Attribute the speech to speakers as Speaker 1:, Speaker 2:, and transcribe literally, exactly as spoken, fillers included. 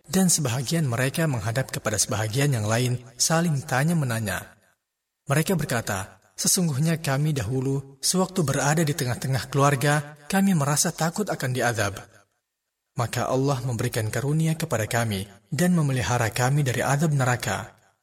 Speaker 1: Dan sebahagian mereka menghadap kepada sebahagian yang lain, saling tanya-menanya. Mereka berkata, sesungguhnya kami dahulu, sewaktu berada di tengah-tengah keluarga, kami merasa takut akan diazab. Maka Allah memberikan karunia kepada kami dan memelihara kami dari azab neraka.